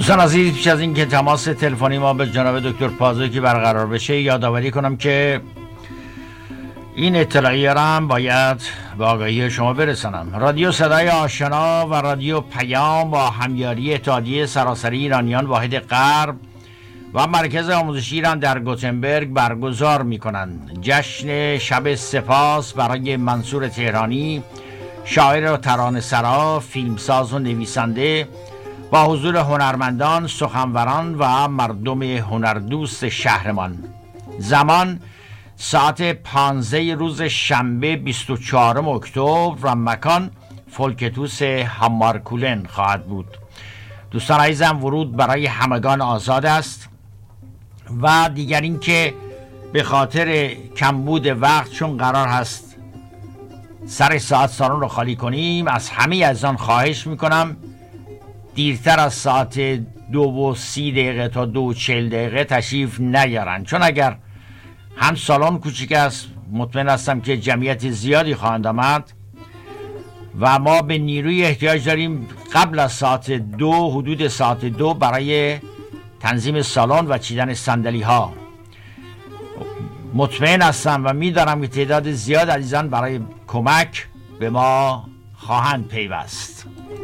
دوستان عزیز، پیش از این که تماس تلفنی ما به جناب دکتر پازکی برقرار بشه، یادآوری کنم که این اطلاعیه را هم باید به آگاهی شما برسانم. رادیو صدای آشنا و رادیو پیام با همیاری اتحادیه سراسری ایرانیان واحد غرب و مرکز آموزشی ایران در گوتنبرگ برگزار می کنند جشن شب سپاس برای منصور تهرانی، شاعر و ترانه‌سرا، فیلمساز و نویسنده، با حضور هنرمندان، سخنوران و مردم هنردوست شهرمان. زمان ساعت 15 روز شنبه 24 اکتبر و مکان فولکتوس هامارکولن خواهد بود. دوستان عزیزم، ورود برای همگان آزاد است و دیگر این که به خاطر کمبود وقت، چون قرار هست سر ساعت سالن رو خالی کنیم، از همه از آن خواهش میکنم دیرتر از ساعت 2:30 تا 2:40 تشریف نیارن، چون اگر هم سالن کوچیک است، مطمئن هستم که جمعیت زیادی خواهند آمد و ما به نیروی احتیاج داریم قبل از ساعت 2، حدود ساعت 2 برای تنظیم سالن و چیدن صندلی ها. مطمئن هستم و میدانم که تعداد زیاد عزیزان برای کمک به ما خواهند پیوست.